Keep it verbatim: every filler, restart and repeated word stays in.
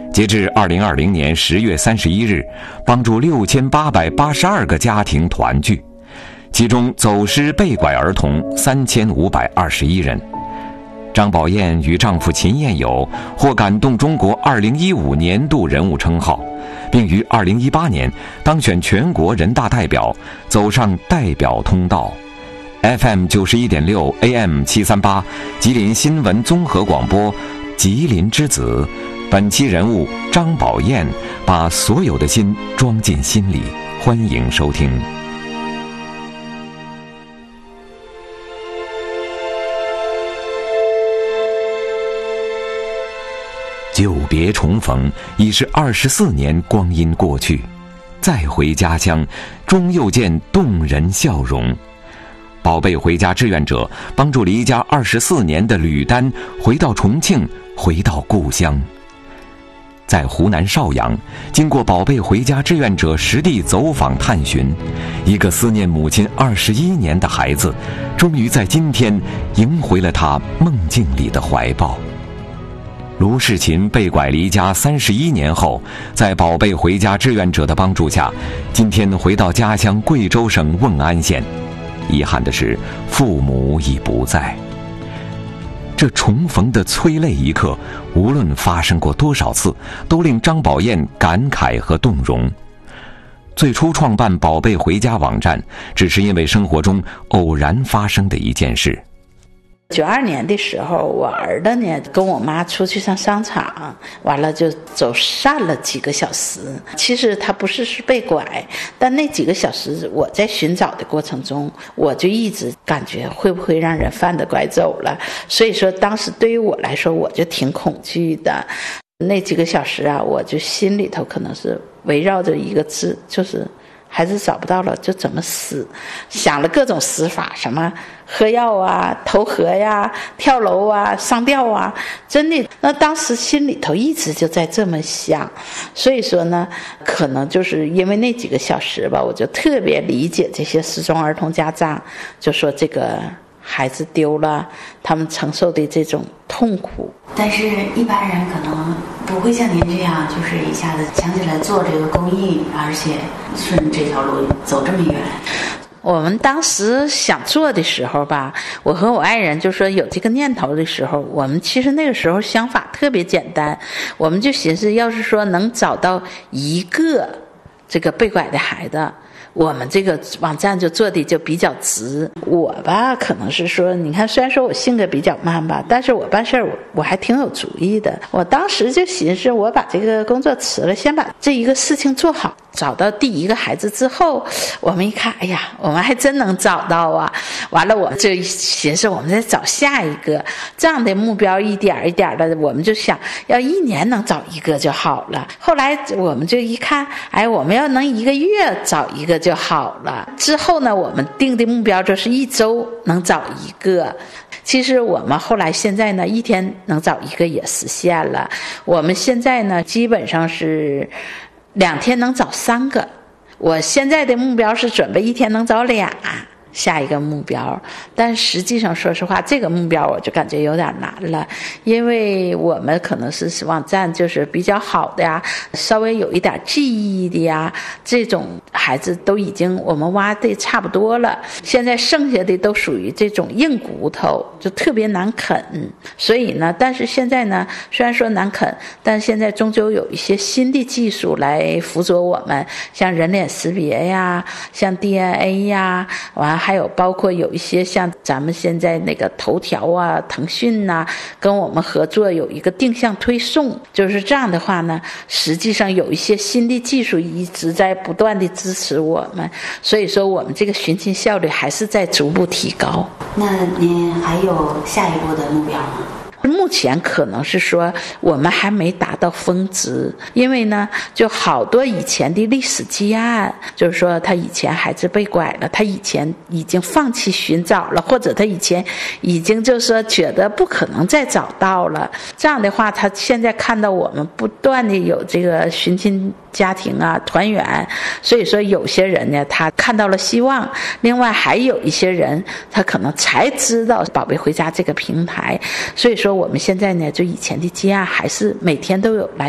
截至二零二零年十月三十一日，帮助六千八百八十二个家庭团聚，其中走失被拐儿童三千五百二十一人。张宝燕与丈夫秦彦友获感动中国二零一五年度人物称号，并于二零一八年当选全国人大代表，走上代表通道。F M 九十一点六 A M 七三八，吉林新闻综合广播，吉林之子。本期人物张宝燕，把所有的心装进心里。欢迎收听。久别重逢，已是二十四年光阴过去，再回家乡，终又见动人笑容。宝贝回家志愿者帮助离家二十四年的吕丹回到重庆，回到故乡。在湖南邵阳，经过宝贝回家志愿者实地走访探寻，一个思念母亲二十一年的孩子，终于在今天迎回了他梦境里的怀抱。卢世琴被拐离家三十一年后，在宝贝回家志愿者的帮助下，今天回到家乡贵州省瓮安县。遗憾的是，父母已不在。这重逢的催泪一刻，无论发生过多少次，都令张宝燕感慨和动容。最初创办宝贝回家网站，只是因为生活中偶然发生的一件事。 九二年的时候，我儿子呢跟我妈出去上商场，完了就走散了几个小时。其实他不是是被拐，但那几个小时我在寻找的过程中，我就一直感觉会不会让人贩子拐走了。所以说当时对于我来说，我就挺恐惧的。那几个小时啊，我就心里头可能是围绕着一个字，就是孩子找不到了就怎么死，想了各种死法，什么喝药啊、投河呀、跳楼啊、上吊啊，真的，那当时心里头一直就在这么想。所以说呢，可能就是因为那几个小时吧，我就特别理解这些失踪儿童家长，就说这个孩子丢了，他们承受的这种痛苦。 但是一般人可能不会像您这样，就是一下子想起来做这个公益，而且顺这条路走这么远。 我们当时想做的时候吧，我和我爱人就说有这个念头的时候，我们其实那个时候想法特别简单，我们就寻思，要是说能找到一个这个被拐的孩子，我们这个网站就做的就比较直。我吧可能是说，你看虽然说我性格比较慢吧，但是我办事儿我我还挺有主意的。我当时就寻思，我把这个工作辞了，先把这一个事情做好。找到第一个孩子之后，我们一看，哎呀，我们还真能找到啊！完了，我们就寻思，我们再找下一个，这样的目标一点一点的，我们就想要一年能找一个就好了。后来我们就一看，哎，我们要能一个月找一个就好了。之后呢，我们定的目标就是一周能找一个。其实我们后来现在呢，一天能找一个也实现了。我们现在呢，基本上是两天能找三个，我现在的目标是准备一天能找俩，下一个目标。但实际上说实话，这个目标我就感觉有点难了，因为我们可能是网站就是比较好的呀，稍微有一点记忆的呀，这种孩子都已经我们挖的差不多了，现在剩下的都属于这种硬骨头，就特别难啃。所以呢，但是现在呢，虽然说难啃，但现在终究有一些新的技术来辅佐我们，像人脸识别呀，像 D N A 呀，完还有包括有一些像咱们现在那个头条啊、腾讯啊，跟我们合作有一个定向推送，就是这样的话呢，实际上有一些新的技术一直在不断的支持我们，所以说我们这个寻亲效率还是在逐步提高。 那您还有下一步的目标吗？ 目前可能是说我们还没达到峰值，因为呢就好多以前的历史积案，就是说他以前孩子被拐了，他以前已经放弃寻找了，或者他以前已经就是说觉得不可能再找到了，这样的话他现在看到我们不断的有这个寻亲家庭啊团圆，所以说有些人呢他看到了希望，另外还有一些人他可能才知道宝贝回家这个平台，所以说我们现在呢就以前的积案还是每天都有来